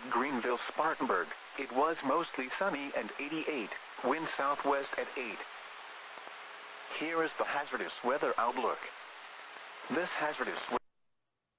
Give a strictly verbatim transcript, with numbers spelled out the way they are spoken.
Greenville, Spartanburg. It was mostly sunny and eighty-eight, wind southwest at eight. Here is the hazardous weather outlook. This hazardous